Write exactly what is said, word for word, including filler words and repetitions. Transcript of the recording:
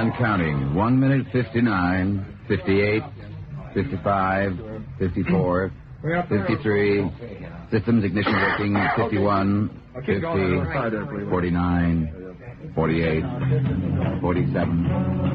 And counting. One minute, fifty-nine, fifty-eight, fifty-five, fifty-four, fifty-three. Systems ignition working. fifty-one, fifty, forty-nine, forty-eight, forty-seven.